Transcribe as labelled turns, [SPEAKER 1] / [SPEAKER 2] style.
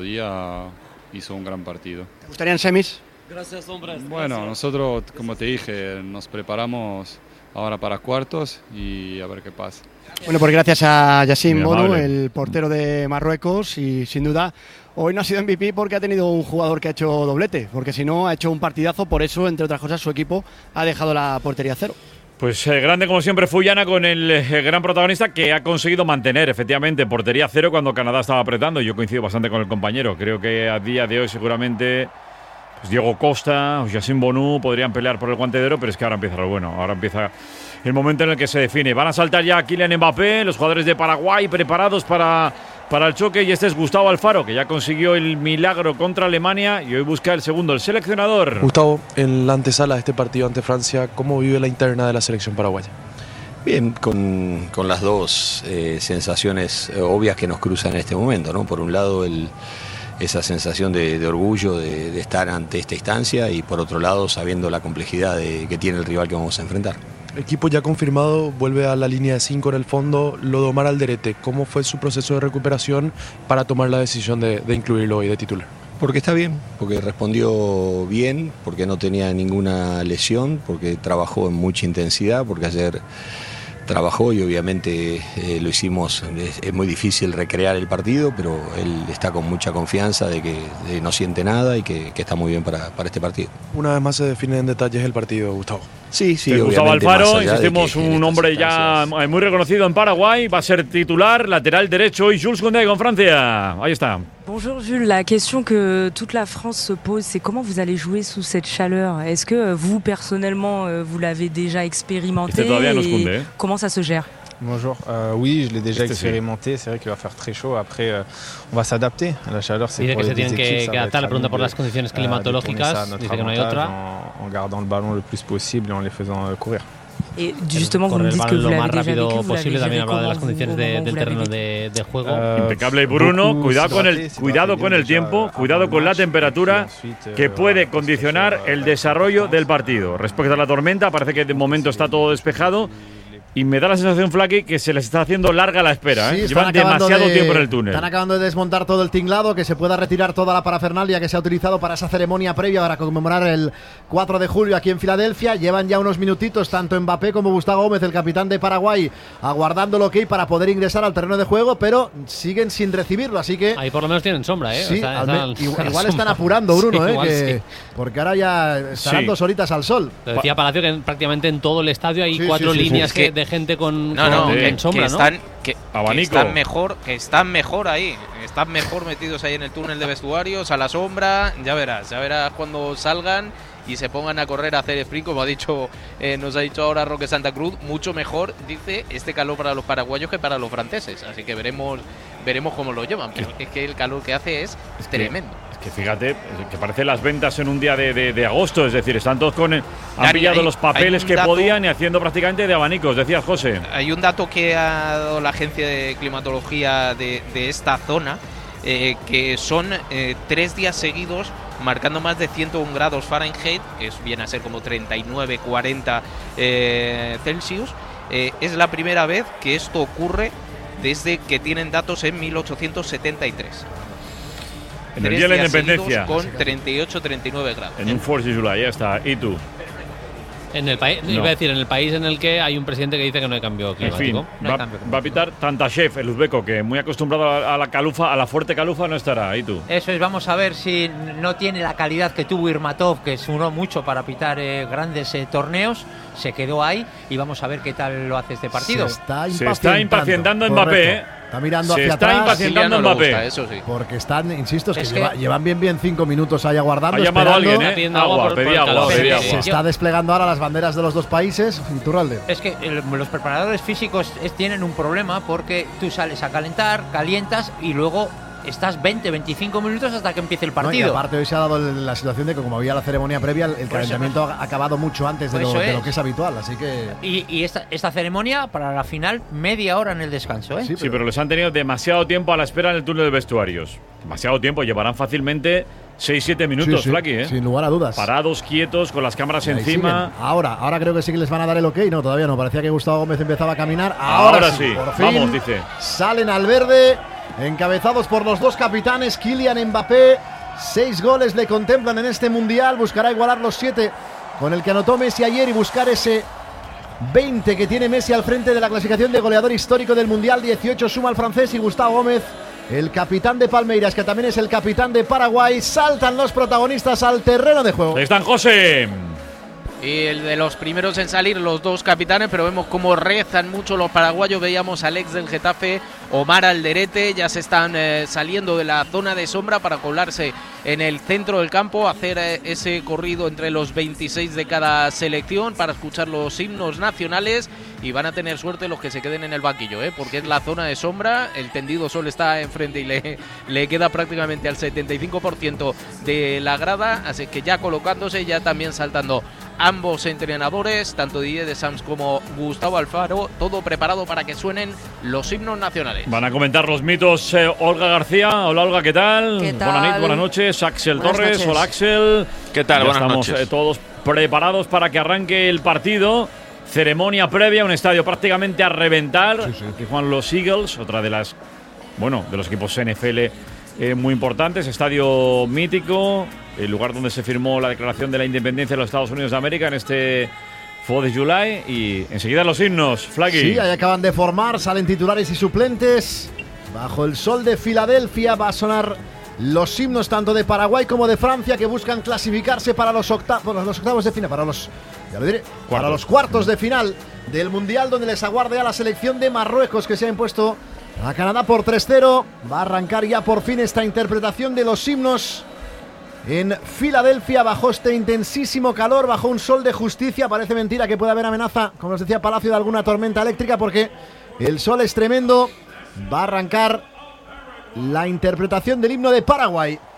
[SPEAKER 1] Día hizo un gran partido.
[SPEAKER 2] ¿Te gustarían semis?
[SPEAKER 3] Gracias, hombre.
[SPEAKER 1] Bueno, nosotros, como te dije, nos preparamos ahora para cuartos y a ver qué pasa.
[SPEAKER 2] Bueno, pues gracias a Yassine
[SPEAKER 1] Muy
[SPEAKER 2] Bonu,
[SPEAKER 1] amable.
[SPEAKER 2] el portero de Marruecos, y sin duda hoy no ha sido MVP porque ha tenido un jugador que ha hecho doblete, porque si no ha hecho un partidazo, por eso, entre otras cosas, su equipo ha dejado la portería a cero.
[SPEAKER 4] Pues grande como siempre Fuyana con el gran protagonista que ha conseguido mantener efectivamente portería cero cuando Canadá estaba apretando. Yo coincido bastante con el compañero. Creo que a día de hoy seguramente pues Diego Costa o Yassine Bonu podrían pelear por el guante de oro, pero es que ahora empieza lo bueno. Ahora empieza el momento en el que se define. Van a saltar ya Kylian Mbappé, los jugadores de Paraguay preparados para el choque, y este es Gustavo Alfaro, que ya consiguió el milagro contra Alemania y hoy busca el segundo, el seleccionador.
[SPEAKER 5] Gustavo, en la antesala de este partido ante Francia, ¿cómo vive la interna de la selección paraguaya?
[SPEAKER 6] Bien, con las dos sensaciones obvias que nos cruzan en este momento, ¿no? Por un lado, esa sensación de orgullo de estar ante esta instancia, y por otro lado, sabiendo la complejidad que tiene el rival que vamos a enfrentar.
[SPEAKER 5] Equipo ya confirmado, vuelve a la línea de 5 en el fondo, Lodomar Alderete. ¿Cómo fue su proceso de recuperación para tomar la decisión de incluirlo hoy de titular?
[SPEAKER 6] Porque está bien, porque respondió bien, porque no tenía ninguna lesión, porque trabajó en mucha intensidad, porque ayer trabajó y obviamente lo hicimos. Es muy difícil recrear el partido, pero él está con mucha confianza de que no siente nada y que está muy bien para este partido.
[SPEAKER 5] Una vez más se define en detalles el partido, Gustavo.
[SPEAKER 6] Sí,
[SPEAKER 4] Gustavo Alfaro,
[SPEAKER 6] más allá de
[SPEAKER 4] insistimos,
[SPEAKER 6] que en
[SPEAKER 4] un
[SPEAKER 6] estas
[SPEAKER 4] hombre ya muy reconocido en Paraguay, va a ser titular, lateral derecho, y Jules Koundé con Francia. Ahí está.
[SPEAKER 7] Bonjour Jules, la question que toute la France se pose, c'est comment vous allez jouer sous cette chaleur? Est-ce que vous, personnellement, vous l'avez déjà expérimenté? Et comment ça se gère?
[SPEAKER 8] Bonjour, oui, je l'ai déjà expérimenté. C'est vrai qu'il va faire très chaud. Après, on va s'adapter a la chaleur.
[SPEAKER 3] Dice que se tienen que adaptar, le pregunta por las condiciones climatológicas, dice que no hay otra.
[SPEAKER 8] En gardant le ballon le plus possible et en les faisant courir.
[SPEAKER 7] Et justement, vous me dites que vous
[SPEAKER 3] lo más
[SPEAKER 7] l'avez déjà
[SPEAKER 3] rápido
[SPEAKER 7] vécu, vous
[SPEAKER 3] posible,
[SPEAKER 7] l'avez
[SPEAKER 3] también
[SPEAKER 7] géré
[SPEAKER 3] habla de las
[SPEAKER 7] comment,
[SPEAKER 3] condiciones del terreno de juego.
[SPEAKER 4] Impecable Bruno, cuidado con el tiempo, cuidado con la temperatura que puede condicionar el desarrollo del partido. Respecto a la tormenta, parece que de momento está todo despejado. Y me da la sensación, Flaky, que se les está haciendo larga la espera.
[SPEAKER 9] Sí,
[SPEAKER 4] Llevan demasiado tiempo en el túnel.
[SPEAKER 9] Están acabando de desmontar todo el tinglado, que se pueda retirar toda la parafernalia que se ha utilizado para esa ceremonia previa para conmemorar el 4 de julio aquí en Filadelfia. Llevan ya unos minutitos tanto Mbappé como Gustavo Gómez, el capitán de Paraguay, aguardando el ok para poder ingresar al terreno de juego, pero siguen sin recibirlo, así que…
[SPEAKER 3] Ahí por lo menos tienen sombra, ¿eh?
[SPEAKER 9] Sí,
[SPEAKER 3] o sea,
[SPEAKER 9] igual están apurando, Bruno,
[SPEAKER 3] sí,
[SPEAKER 9] porque ahora ya estarán 2 horitas al sol.
[SPEAKER 3] Lo decía Palacio que prácticamente en todo el estadio hay 4 líneas de gente con en sombra,
[SPEAKER 10] que
[SPEAKER 4] abanico.
[SPEAKER 10] Que están mejor ahí, están mejor metidos ahí en el túnel de vestuarios, a la sombra. Ya verás cuando salgan y se pongan a correr, a hacer sprint, como nos ha dicho ahora Roque Santa Cruz. Mucho mejor, dice, este calor para los paraguayos que para los franceses, así que veremos cómo lo llevan, pero es que el calor que hace es tremendo.
[SPEAKER 4] Que fíjate, que parece las ventas en un día de agosto, es decir, están todos han pillado los papeles que podían y haciendo prácticamente de abanicos, decía José.
[SPEAKER 10] Hay un dato que ha dado la agencia de climatología de esta zona, que son 3 días seguidos marcando más de 101 grados Fahrenheit, que viene a ser como 39, 40 Celsius. Es la primera vez que esto ocurre desde que tienen datos en 1873.
[SPEAKER 4] En el día de la independencia.
[SPEAKER 10] Con 38-39 grados.
[SPEAKER 4] En un 4 de July, ya está. ¿Y tú?
[SPEAKER 3] En el país, iba a decir, en el país en el que hay un presidente que dice que no hay cambio climático.
[SPEAKER 4] En fin, va a pitar Tantashev, el uzbeco, que muy acostumbrado a la calufa, a la fuerte calufa, no estará. ¿Y tú?
[SPEAKER 11] Eso es, vamos a ver si no tiene la calidad que tuvo Irmatov, que se unó mucho para pitar grandes torneos. Se quedó ahí y vamos a ver qué tal lo hace este partido.
[SPEAKER 9] Se está
[SPEAKER 4] impacientando Mbappé.
[SPEAKER 9] Está mirando hacia
[SPEAKER 4] atrás. Se está impacientando Mbappé.
[SPEAKER 10] Eso sí.
[SPEAKER 9] Porque están, insisto, es que llevan bien 5 minutos ahí aguardando.
[SPEAKER 4] Ha llamado a alguien,
[SPEAKER 3] pedía agua.
[SPEAKER 9] Se está desplegando ahora las banderas de los dos países. Iturralde.
[SPEAKER 11] Es que los preparadores físicos tienen un problema porque tú sales a calentar, calientas y luego estás 20-25 minutos hasta que empiece el partido.
[SPEAKER 9] No, y aparte hoy se ha dado la situación de que como había la ceremonia previa, el calentamiento ha acabado mucho antes de lo que es habitual, así que…
[SPEAKER 11] Y esta ceremonia para la final, media hora en el descanso, ¿eh?
[SPEAKER 4] Sí, pero les han tenido demasiado tiempo a la espera en el túnel de vestuarios. Demasiado tiempo, llevarán fácilmente 6-7 minutos, Flaky, ¿eh?
[SPEAKER 9] Sin lugar a dudas.
[SPEAKER 4] Parados, quietos, con las cámaras encima.
[SPEAKER 9] Ahora creo que sí que les van a dar el ok. No, todavía no. Parecía que Gustavo Gómez empezaba a caminar.
[SPEAKER 4] Ahora sí.
[SPEAKER 9] Por fin,
[SPEAKER 4] vamos, dice.
[SPEAKER 9] Salen al verde encabezados por los dos capitanes, Kylian Mbappé. 6 goles le contemplan en este Mundial. Buscará igualar los 7 con el que anotó Messi ayer y buscar ese 20 que tiene Messi al frente de la clasificación de goleador histórico del Mundial. 18 suma el francés y Gustavo Gómez, el capitán de Palmeiras, que también es el capitán de Paraguay. Saltan los protagonistas al terreno de juego.
[SPEAKER 4] Ahí están, José.
[SPEAKER 10] Y el de los primeros en salir, los dos capitanes, pero vemos cómo rezan mucho los paraguayos. Veíamos al ex del Getafe, Omar Alderete, ya se están saliendo de la zona de sombra para colarse en el centro del campo, hacer ese corrido entre los 26 de cada selección para escuchar los himnos nacionales, y van a tener suerte los que se queden en el banquillo, porque es la zona de sombra, el tendido sol está enfrente y le queda prácticamente al 75% de la grada, así que ya colocándose, ya también saltando ambos entrenadores, tanto Didier Deschamps como Gustavo Alfaro, todo preparado para que suenen los himnos nacionales.
[SPEAKER 4] Van a comentar los mitos Olga García. Hola Olga, ¿qué tal?
[SPEAKER 12] ¿Qué tal?
[SPEAKER 4] Buenas noches. Axel
[SPEAKER 12] Buenas
[SPEAKER 4] Torres.
[SPEAKER 12] noches.
[SPEAKER 4] Hola Axel.
[SPEAKER 13] ¿Qué tal?
[SPEAKER 4] Ya
[SPEAKER 13] Buenas
[SPEAKER 4] estamos
[SPEAKER 13] noches.
[SPEAKER 4] Todos preparados para que arranque el partido. Ceremonia previa, un estadio prácticamente a reventar. Aquí juegan los Eagles, otra de las, de los equipos NFL muy importantes. Estadio mítico, el lugar donde se firmó la declaración de la independencia de los Estados Unidos de América en este 4 de July. Y enseguida los himnos, Flaggy.
[SPEAKER 9] Sí, ahí acaban de formar, salen titulares y suplentes. Bajo el sol de Filadelfia va a sonar los himnos tanto de Paraguay como de Francia, que buscan clasificarse para los octavos de final, para los cuartos de final del Mundial, donde les aguarda ya la selección de Marruecos, que se ha impuesto a Canadá por 3-0. Va a arrancar ya por fin esta interpretación de los himnos en Filadelfia, bajo este intensísimo calor, bajo un sol de justicia. Parece mentira que pueda haber amenaza, como nos decía Palacio, de alguna tormenta eléctrica, porque el sol es tremendo. Va a arrancar la interpretación del himno de Paraguay.